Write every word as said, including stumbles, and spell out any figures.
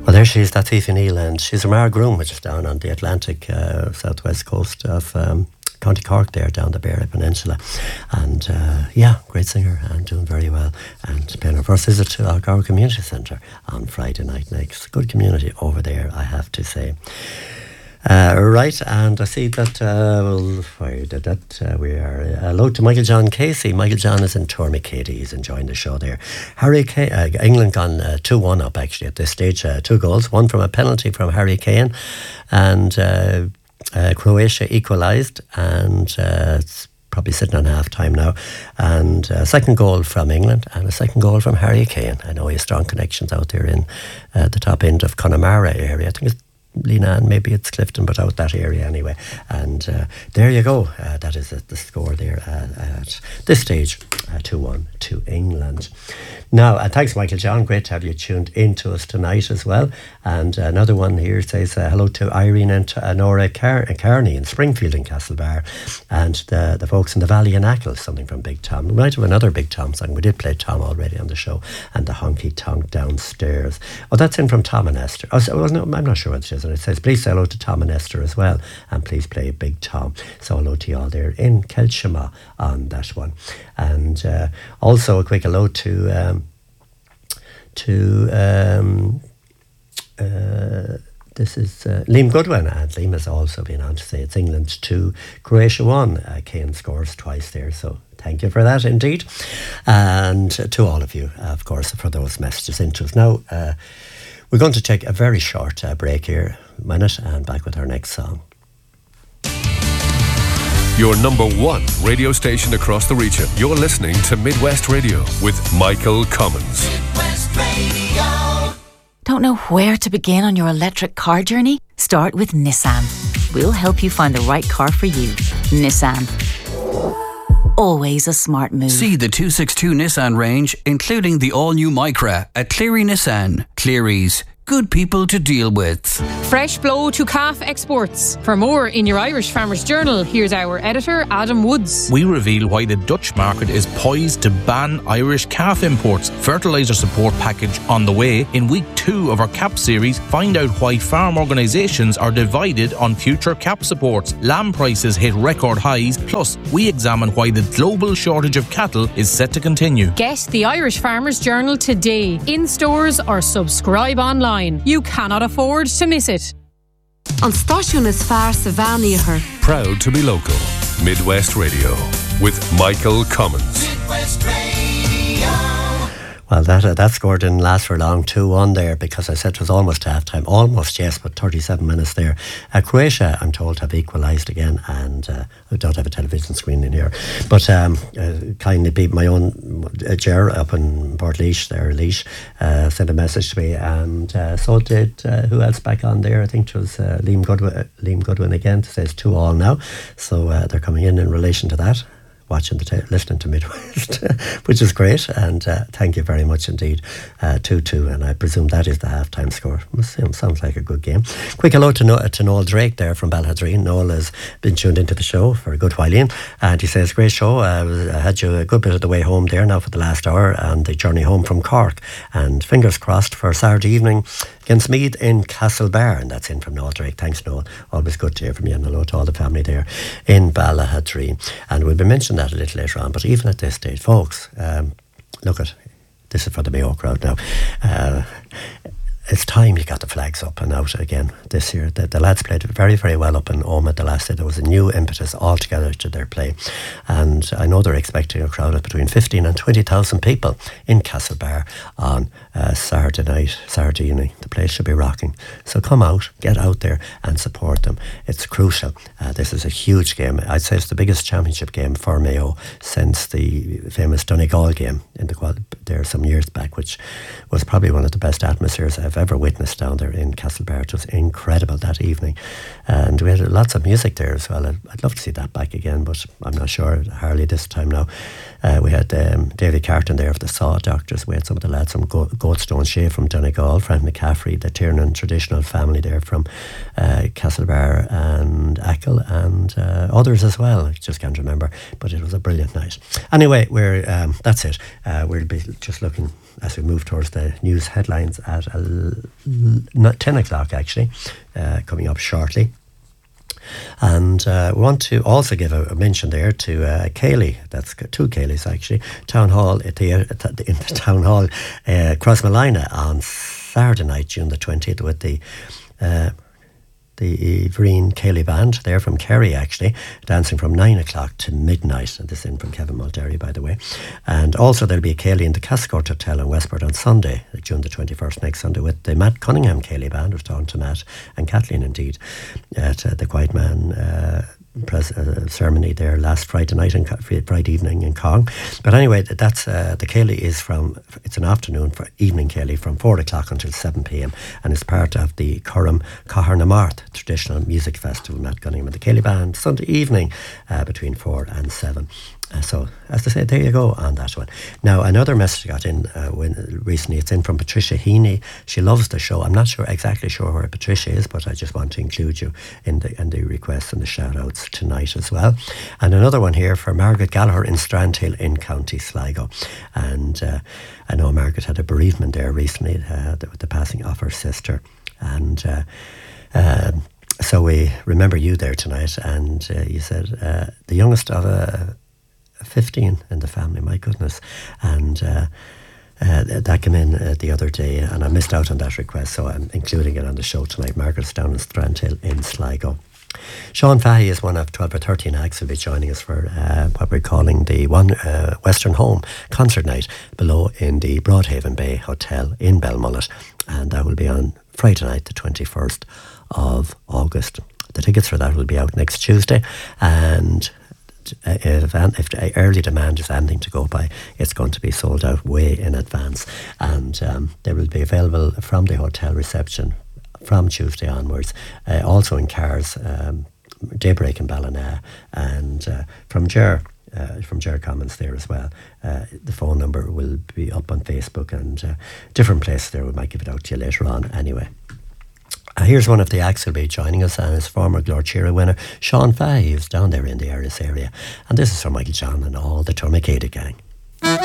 Well, there she is, that's Aoife Neal, and she's from Argroom, which is down on the Atlantic uh, southwest coast of um, County Cork there, down the Beara Peninsula. And uh, yeah, great singer and doing very well. And paying her first visit to our Community Centre on Friday night next. Good community over there, I have to say. Uh, right, and I see that, uh, well, where did that, uh, we are, uh, hello to Michael John Casey. Michael John is in Tourmakeady, he's enjoying the show there. Harry Kane, uh, England gone uh, two one up actually at this stage, uh, two goals, one from a penalty from Harry Kane, and uh, uh, Croatia equalised, and uh, it's probably sitting on half time now, and a second goal from England and a second goal from Harry Kane. I know he has strong connections out there in uh, the top end of Connemara area. I think it's Leenane, maybe it's Clifton, but out that area anyway. And uh, there you go. Uh, that is uh, the score there uh, at this stage, uh, two one to England. Now, uh, thanks, Michael John. Great to have you tuned in to us tonight as well. And uh, another one here says uh, hello to Irene and uh, Nora Car- Carney in Springfield in Castlebar, and the, the folks in the Valley in Achill, something from Big Tom. We might have another Big Tom song. We did play Tom already on the show, and the Honky Tonk Downstairs. Oh, that's in from Tom and Esther. Oh, so, well, no, I'm not sure what it is. And it says, please say hello to Tom and Esther as well, and please play Big Tom. So hello to you all there in Kelshima on that one. And uh, also a quick hello to um, to um, uh, this is uh, Liam Goodwin, and Liam has also been on to say it's England two, Croatia one. Uh, Kane scores twice there, so thank you for that indeed. And to all of you, of course, for those messages into us. Now, uh, we're going to take a very short uh, break here, a minute, and back with our next song. Your number one radio station across the region. You're listening to Midwest Radio with Michael Cummins. Midwest Radio. Don't know where to begin on your electric car journey? Start with Nissan. We'll help you find the right car for you. Nissan. Always a smart move. See the two sixty-two Nissan range, including the all-new Micra at Cleary Nissan. Cleary's. Good people to deal with. Fresh blow to calf exports. For more in your Irish Farmers Journal, here's our editor, Adam Woods. We reveal why the Dutch market is poised to ban Irish calf imports. Fertiliser support package on the way. In week two of our CAP series, find out why farm organisations are divided on future CAP supports. Lamb prices hit record highs. Plus, we examine why the global shortage of cattle is set to continue. Get the Irish Farmers Journal today, in stores or subscribe online. You cannot afford to miss it. On Station is far Savannah. Proud to be local. Midwest Radio with Michael Cummins. Midwest Radio. Well, that uh, that score didn't last for long, two one there, because I said it was almost half time. Almost, yes, but thirty-seven minutes there. Uh, Croatia, I'm told, have equalised again, and uh, I don't have a television screen in here. But um, uh, kindly beat my own uh, Ger up in Portlaoise there, Laois, uh, sent a message to me, and uh, so did, uh, who else back on there? I think it was uh, Liam Goodwin, uh, Liam Goodwin again, to say it's two all now. So uh, they're coming in in relation to that. Watching the, t- listening to Midwest, which is great, and uh, thank you very much indeed. Uh, two two, and I presume that is the half-time score. Sounds like a good game. Quick hello to, no- to Noel Drake there from Balhadreen. Noel has been tuned into the show for a good while in, and he says, great show. Uh, I had you a good bit of the way home there now for the last hour, and the journey home from Cork, and fingers crossed for Saturday evening against Meath in Castlebar, and that's in from Noel Drake. Thanks, Noel. Always good to hear from you, and hello to all the family there in Balhadreen. And we'll be mentioning that a little later on, but even at this stage, folks, um, look at this is for the Mayo crowd now. Uh, it's time you got the flags up and out again this year. The, the lads played very, very well up in Omagh the last day. There was a new impetus altogether to their play, and I know they're expecting a crowd of between fifteen and twenty thousand people in Castlebar on uh, Saturday night, Saturday evening. The place should be rocking. So come out, get out there and support them. It's crucial. Uh, this is a huge game. I'd say it's the biggest championship game for Mayo since the famous Donegal game in the quad there some years back, which was probably one of the best atmospheres I've ever witnessed down there in Castlebar. It was incredible that evening, and we had lots of music there as well. I'd, I'd love to see that back again, but I'm not sure hardly this time now. Uh, we had um, David Carton there of the Saw Doctors. We had some of the lads from Go- Goatstone Shea from Donegal, Frank McCaffrey, the Tiernan traditional family there from uh, Castlebar and Achill, and uh, others as well. I just can't remember, but it was a brilliant night. Anyway, we're um, that's it. Uh, we'll be just looking as we move towards the news headlines at ten o'clock, actually, uh, coming up shortly. And uh, we want to also give a, a mention there to uh, Cayley, that's two Cayleys actually, Town Hall, at the, at the, in the Town Hall, uh, Crossmolina on Saturday night, June the twentieth, with the uh, the Vereen Cayley Band there from Kerry, actually, dancing from nine o'clock to midnight. And this is in from Kevin Mulderry, by the way. And also there'll be a Cayley in the Cascourt Hotel in Westport on Sunday, June the twenty-first, next Sunday, with the Matt Cunningham Cayley Band. I was talking to Matt and Kathleen, indeed, at uh, the Quiet Man uh, pres- uh, ceremony there last Friday night and Friday evening in Cong. But anyway, that's uh, the Cayley is from, it's an afternoon for evening Cayley from four o'clock until seven p.m. and it's part of the Curram Cahernamarth Traditional Music Festival. Matt Cunningham and the Cayley Band, Sunday evening uh, between four and seven. Uh, so, as I said, there you go on that one. Now, another message I got in uh, when recently, it's in from Patricia Heaney. She loves the show. I'm not sure exactly sure where Patricia is, but I just want to include you in the in the requests and the shout-outs tonight as well. And another one here for Margaret Gallagher in Strandhill in County Sligo. And uh, I know Margaret had a bereavement there recently uh, with the passing of her sister. And uh, uh, so we remember you there tonight. And uh, you said uh, the youngest of a... fifteen in the family, my goodness. And uh, uh, that came in uh, the other day, and I missed out on that request, so I'm including it on the show tonight. Margaret's down in Strandhill in Sligo. Sean Fahey is one of twelve or thirteen acts who will be joining us for uh, what we're calling the One uh, Western Home concert night below in the Broadhaven Bay Hotel in Belmullet, and that will be on Friday night, the twenty-first of August. The tickets for that will be out next Tuesday, and If, if early demand is anything to go by, it's going to be sold out way in advance, and um, they will be available from the hotel reception from Tuesday onwards, uh, also in cars, um, Daybreak in Ballina, and uh, from Ger, uh, from Ger Commons there as well. Uh, the phone number will be up on Facebook and uh, different places there. We might give it out to you later on anyway. Uh, here's one of the acts who'll be joining us, and his former Glór Tíre winner, Sean Fahey, who's down there in the Aris area. And this is for Michael John and all the Tourmakeada gang.